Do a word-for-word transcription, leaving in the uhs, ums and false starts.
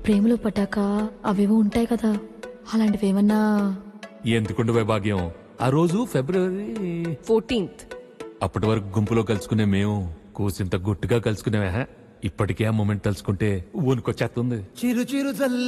ప్రేమలో పట్టాక అవేవో ఉంటాయి కదా, అలాంటివి ఏమన్నా? ఎందుకుండు వైభాగ్యం, ఆ రోజు ఫిబ్రవరి ఫోర్టీన్త్ అప్పటి వరకు గుంపులో కలుసుకునే మేము కూసింత గుట్టుగా కలుసుకునేవా? ఇప్పటికే ఆ మూమెంట్ తలుచుకుంటే ఊనుకొచ్చేస్తుంది. చిరు చిరు